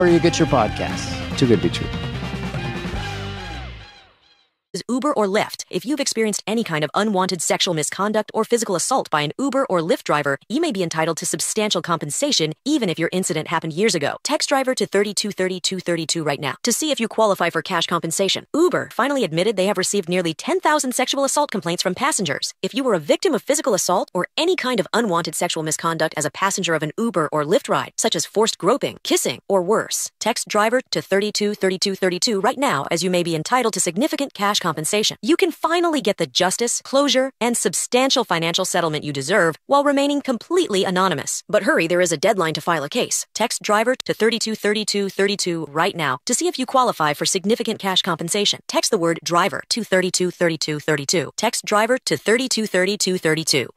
where you get your podcasts. Too good to be true. Is Uber or Lyft. If you've experienced any kind of unwanted sexual misconduct or physical assault by an Uber or Lyft driver, you may be entitled to substantial compensation even if your incident happened years ago. Text driver to 323232 right now to see if you qualify for cash compensation. Uber finally admitted they have received nearly 10,000 sexual assault complaints from passengers. If you were a victim of physical assault or any kind of unwanted sexual misconduct as a passenger of an Uber or Lyft ride, such as forced groping, kissing, or worse, text driver to 323232 right now as you may be entitled to significant cash compensation. You can finally get the justice, closure, and substantial financial settlement you deserve while remaining completely anonymous. But hurry, there is a deadline to file a case. Text driver to 323232 right now to see if you qualify for significant cash compensation. Text the word driver to 323232. Text driver to 323232.